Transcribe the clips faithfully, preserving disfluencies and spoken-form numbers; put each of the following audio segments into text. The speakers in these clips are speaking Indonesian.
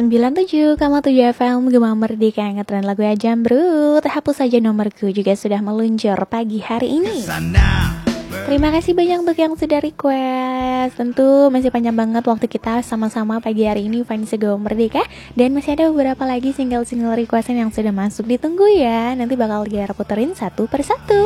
sembilan tujuh koma tujuh F M Gema Merdeka, ngetren lagu ya Jambrut. Hapus saja nomorku juga sudah meluncur pagi hari ini. Terima kasih banyak untuk yang sudah request. Tentu masih panjang banget waktu kita sama-sama pagi hari ini fans Gema Merdeka. Dan masih ada beberapa lagi single-single requestan yang sudah masuk, ditunggu ya. Nanti bakal Tiara puterin satu per satu.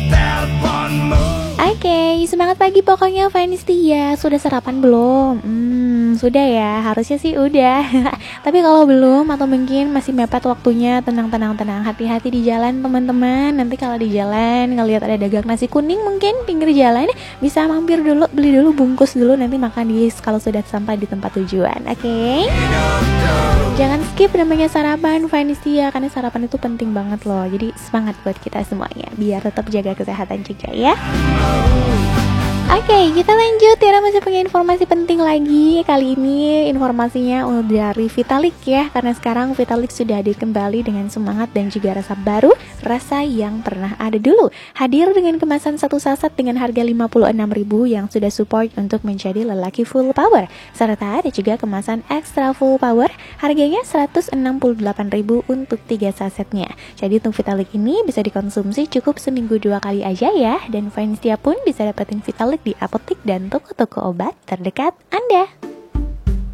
Oke, okay, semangat pagi pokoknya fans Tia. Sudah sarapan belum? Hmm, sudah ya, harusnya sih udah. Tapi kalau belum atau mungkin masih mepet waktunya, tenang-tenang tenang, hati-hati di jalan teman-teman. Nanti kalau di jalan ngelihat ada dagang nasi kuning mungkin pinggir jalan, bisa mampir dulu, beli dulu, bungkus dulu, nanti makan di kalau sudah sampai di tempat tujuan. Oke? Okay? Jangan skip namanya sarapan fans Tia, karena sarapan itu penting banget loh. Jadi semangat buat kita semuanya, biar tetap jaga kesehatan juga ya. Oke, okay, kita lanjut. Tiara masih punya informasi penting lagi. Kali ini informasinya udah dari Vitalik ya, karena sekarang Vitalik sudah hadir kembali dengan semangat dan juga rasa baru, rasa yang pernah ada dulu. Hadir dengan kemasan satu saset dengan harga lima puluh enam ribu yang sudah support untuk menjadi lelaki full power. Serta ada juga kemasan extra full power, harganya seratus enam puluh delapan ribu untuk tiga sasetnya. Jadi untuk Vitalik ini bisa dikonsumsi cukup seminggu dua kali aja ya. Dan fans Tia pun bisa dapetin Vitalik di apotek dan toko-toko obat terdekat Anda.